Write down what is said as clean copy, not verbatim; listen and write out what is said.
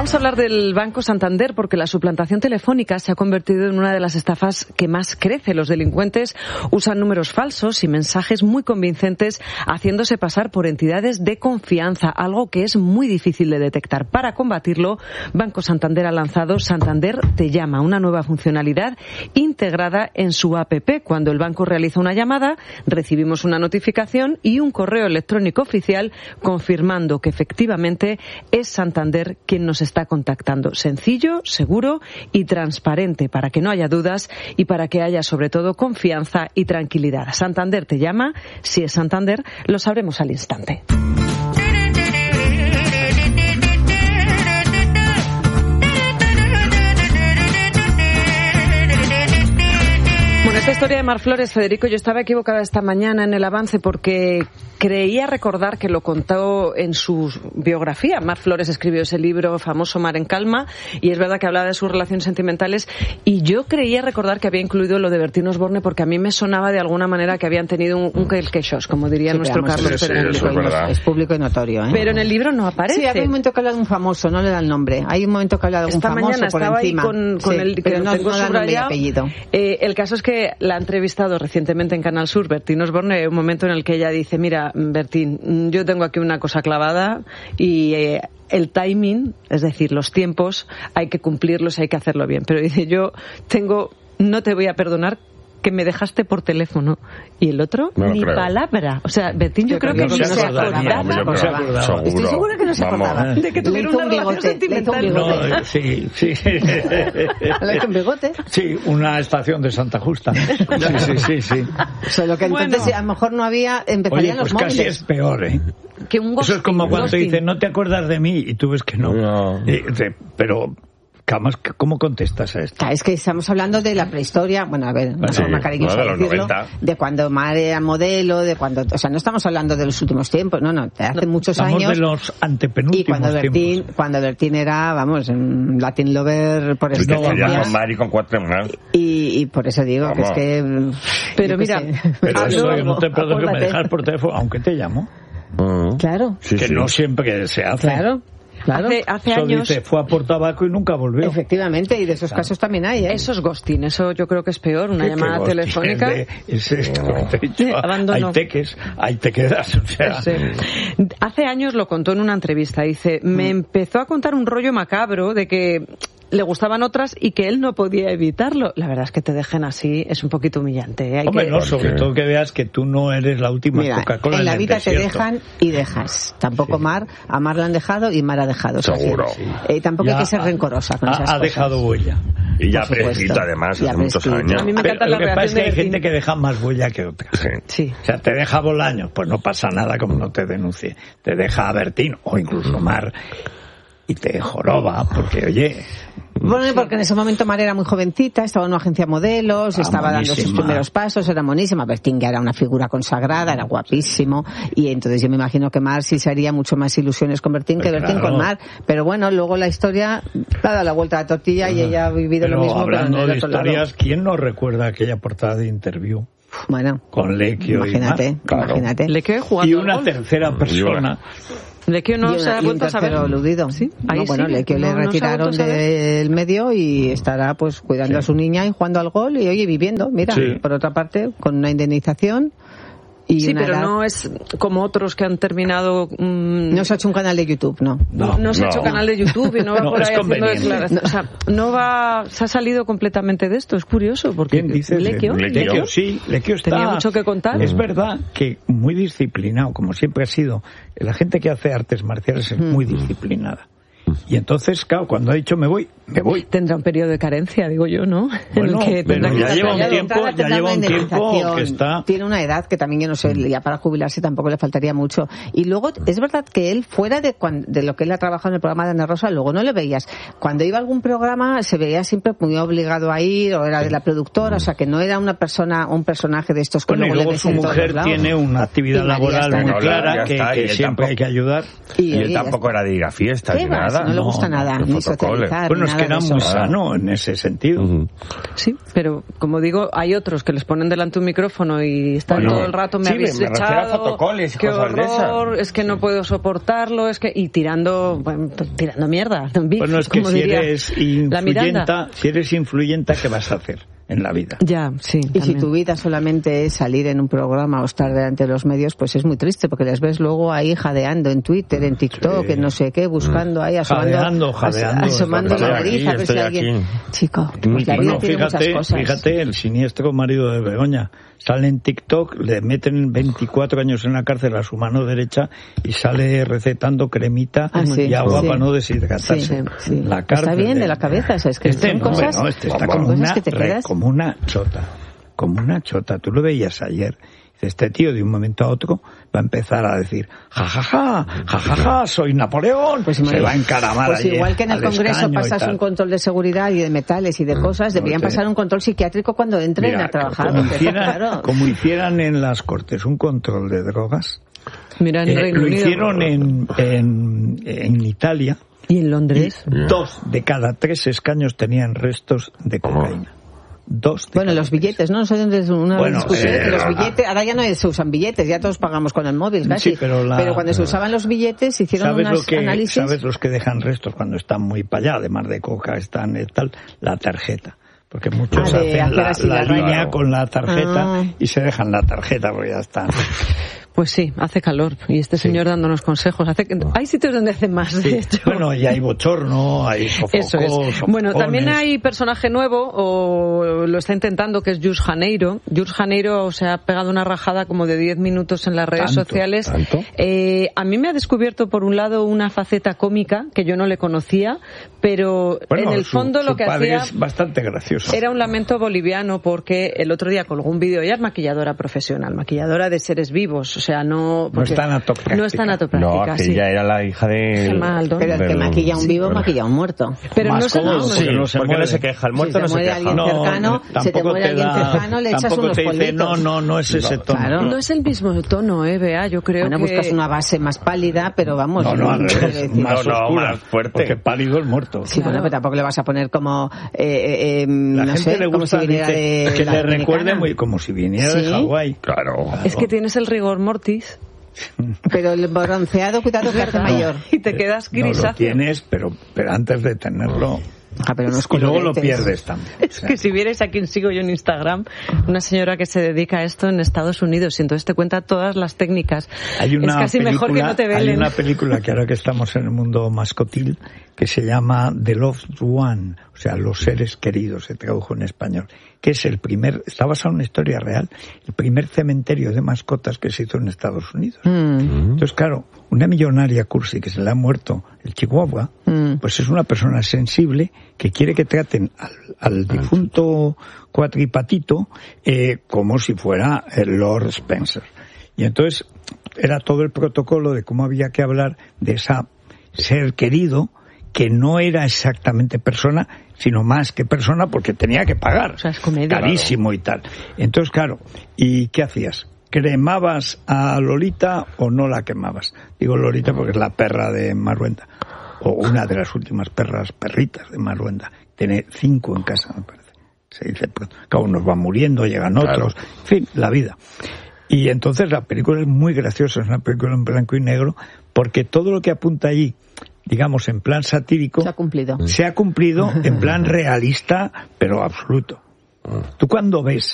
Vamos a hablar del Banco Santander porque la suplantación telefónica se ha convertido en una de las estafas que más crece. Los delincuentes usan números falsos y mensajes muy convincentes haciéndose pasar por entidades de confianza, algo que es muy difícil de detectar. Para combatirlo, Banco Santander ha lanzado Santander Te Llama, una nueva funcionalidad integrada en su app. Cuando el banco realiza una llamada, recibimos una notificación y un correo electrónico oficial confirmando que efectivamente es Santander quien nos está contactando. Sencillo, seguro y transparente para que no haya dudas y para que haya sobre todo confianza y tranquilidad. Santander Te Llama. Si es Santander, lo sabremos al instante. Esta historia de Mar Flores, Federico, yo estaba equivocada esta mañana en el avance porque creía recordar que lo contó en su biografía. Mar Flores escribió ese libro famoso, Mar en Calma, y es verdad que hablaba de sus relaciones sentimentales, y yo creía recordar que había incluido lo de Bertín Osborne porque a mí me sonaba de alguna manera que habían tenido un queixos, como diría nuestro Carlos. Es público y notorio, ¿eh? Pero en el libro no aparece. Sí, había un momento que habla de un famoso, no le da el nombre. Hay un momento que habla de un famoso por encima. Con el que no tengo subrayado. El caso es que la ha entrevistado recientemente en Canal Sur Bertín Osborne. Hay un momento en el que ella dice: mira, Bertín, yo tengo aquí una cosa clavada y el timing, es decir, los tiempos, hay que cumplirlos, hay que hacerlo bien. Pero dice, no te voy a perdonar que me dejaste por teléfono. Y el otro, ni palabra. O sea, Bertín, yo creo que ni se acordaba. Estoy segura que no se acordaba. De que tuviera una relación sentimental. No, sí. ¿Le hizo un bigote? Sí, una estación de Santa Justa. Sí. Solo que entonces a lo mejor no había, empezarían los móviles. Casi es peor, ¿eh? Que un Eso es como cuando te dicen, no te acuerdas de mí, y tú ves que no. Pero ¿cómo contestas a esto? Es que estamos hablando de la prehistoria, bueno, a ver, una forma cariñosa de decirlo, de cuando Mar era modelo, de cuando, o sea, no estamos hablando de los últimos tiempos, no, de hace muchos años. Estamos de los antepenúltimos tiempos. Cuando Bertín era, vamos, un Latin lover por excelencia. Mar y con 4 más. Y por eso digo que es que... Pero mira... Pero eso yo no te puedo que me dejas por teléfono, aunque te llamo. Claro. Que no siempre se hace. Claro. Hace años dice, fue a por tabaco y nunca volvió. Efectivamente, y de esos casos también hay, ¿eh? Eso es ghosting, eso yo creo que es peor, una llamada telefónica. Es esto que te he dicho. Ahí te quedas, o sea. Sí. Hace años lo contó en una entrevista, dice, me empezó a contar un rollo macabro de que le gustaban otras y que él no podía evitarlo. La verdad es que te dejen así es un poquito humillante. Sobre todo que veas que tú no eres la última Coca-Cola en la vida te dejan y dejas. Tampoco Mar, a Mar la han dejado y Mar ha dejado. Seguro. Tampoco hay que ser rencorosa con esas cosas. Ha dejado huella. Y ya prescrito, además, hace muchos años. A mí me encanta lo que pasa es que hay gente que deja más huella que otra. Sí. O sea, te deja Bolaños, pues no pasa nada como no te denuncie. Te deja Bertín o incluso Mar y te joroba, porque oye... Bueno, porque en ese momento Mar era muy jovencita, estaba en una agencia de modelos, estaba dando sus primeros pasos, era monísima. Bertín ya era una figura consagrada, era guapísimo, y entonces yo me imagino que Mar sí se haría mucho más ilusiones con Bertín que Bertín con Mar. Pero bueno, luego la historia ha dado la vuelta a la tortilla y ella ha vivido lo mismo. Hablando pero de historias, ¿quién no recuerda aquella portada de Interview? Bueno, con Lecchio imagínate. Lecchio jugando y una tercera persona. Lecchio no se ha vuelto a saber. Aludido. ¿Sí? Lecchio le retiraron del medio y estará pues cuidando a su niña y jugando al gol y oye, viviendo, mira, por otra parte, con una indemnización. Pero no es como otros que han terminado... No se ha hecho un canal de YouTube, ¿no? No se ha hecho canal de YouTube y no va por ahí haciendo declaraciones. O sea, se ha salido completamente de esto. Es curioso, porque... ¿Quién dice? Lecchio. Sí, Lecchio está... Tenía mucho que contar. Es verdad que muy disciplinado, como siempre ha sido. La gente que hace artes marciales es muy disciplinada. Y entonces, claro, cuando ha dicho me voy. Tendrá un periodo de carencia, digo yo, ¿no? Bueno, pero ya lleva un tiempo que está... Tiene una edad que también, yo no sé, ya para jubilarse tampoco le faltaría mucho. Y luego, es verdad que él, fuera de lo que él ha trabajado en el programa de Ana Rosa, luego no le veías. Cuando iba a algún programa, se veía siempre muy obligado a ir, o era de la productora, o sea, que no era un personaje de estos que luego le ves en todos lados. Su mujer tiene una actividad laboral muy clara, que siempre hay que ayudar. Y él tampoco era de ir a fiestas ni nada. no le gusta nada, ni socializar. Bueno, es que era muy sano en ese sentido. Sí, pero como digo, hay otros que les ponen delante un micrófono y están todo el rato, me habéis echado, qué horror, es que no puedo soportarlo, es que y tirando mierda. Bueno, es que si eres influyenta, ¿qué vas a hacer en la vida? Ya, sí. Y también. Si tu vida solamente es salir en un programa o estar delante de los medios, pues es muy triste, porque les ves luego ahí jadeando en Twitter, en TikTok, en no sé qué, buscando ahí, asomando la nariz a ver si alguien... Chico, pues la vida tiene muchas cosas. Fíjate, el siniestro marido de Begoña sale en TikTok, le meten 24 años en la cárcel a su mano derecha y sale recetando cremita y agua para no deshidratarse. Sí. La cárcel está bien de la cabeza, es que son cosas, está como una chota. Tú lo veías ayer. Este tío de un momento a otro va a empezar a decir jajaja, soy Napoleón, pues se va a encaramar pues igual que en el Congreso pasas un control de seguridad y de metales y de cosas, deberían pasar un control psiquiátrico cuando entren a trabajar. Como hicieran en las Cortes un control de drogas. Mira, en Reino lo Unido. Hicieron en Italia. ¿Y en Londres? 2 de cada 3 escaños tenían restos de cocaína. Los billetes, ¿no? No sé dónde es una discusión. Los billetes, ahora ya no se usan billetes, ya todos pagamos con el móvil, casi. Sí, pero cuando se usaban los billetes, hicieron análisis. ¿Sabes los que dejan restos cuando están muy para allá, además de coca, están tal? La tarjeta. Porque muchos hacen la línea con la tarjeta y se dejan la tarjeta porque ya está. Pues sí, hace calor y este señor dándonos consejos. Hay sitios donde hace más, de hecho. Bueno, y hay bochorno, hay sofocos. Eso es. Bueno, también hay personaje nuevo, o lo está intentando, que es Jules Janeiro. Jules Janeiro se ha pegado una rajada como de 10 minutos en las redes sociales. ¿Tanto? A mí me ha descubierto, por un lado, una faceta cómica que yo no le conocía, pero en el fondo lo que hacía es bastante gracioso. Era un lamento boliviano, porque el otro día colgó un vídeo. Ella es maquilladora profesional, maquilladora de seres vivos. O sea, no es tanatopráctica. No es tanatopráctica, no, aquella era la hija de... Pero el que maquilla un vivo, maquilla un muerto. Pero no se porque no se queja, el muerto no se queja. Se te muere alguien cercano, le echas unos polvitos. No es ese tono. Claro. No es el mismo tono, Bea, yo creo que... buscas una base más pálida, pero vamos... al revés, más oscura, más fuerte. Porque pálido es muerto. Sí, bueno, pero tampoco le vas a poner como... la gente le gusta que le recuerde muy como si viniera de Hawái. Claro. Es que tienes el rigor mortis. Pero el bronceado, cuidado, que hace mayor. Y te quedas grisáceo. No lo tienes, pero antes de tenerlo... pero no es y luego lo pierdes también. Es que si vierais a quién sigo yo en Instagram, una señora que se dedica a esto en Estados Unidos, y entonces te cuenta todas las técnicas. Es casi mejor que no te velen. Hay una película que ahora que estamos en el mundo mascotil, que se llama The Loved One, o sea, Los Seres Queridos, se tradujo en español, que es está basado en una historia real, el primer cementerio de mascotas que se hizo en Estados Unidos. Entonces, claro, una millonaria cursi que se le ha muerto el chihuahua, pues es una persona sensible que quiere que traten al difunto cuatripatito como si fuera el Lord Spencer. Y entonces era todo el protocolo de cómo había que hablar de esa ser querido, que no era exactamente persona, sino más que persona, porque tenía que pagar. O sea, es comedia. Carísimo y tal. Entonces, claro, ¿y qué hacías? ¿Cremabas a Lolita o no la quemabas? Digo Lolita porque es la perra de Marruenda, o una de las últimas perritas de Marruenda. Tiene 5 en casa, me parece. Se dice, pues, cada uno va muriendo, llegan otros, en fin, la vida. Y entonces la película es muy graciosa, es una película en blanco y negro, porque todo lo que apunta allí, digamos, en plan satírico, se ha cumplido en plan realista, pero absoluto. Tú cuando ves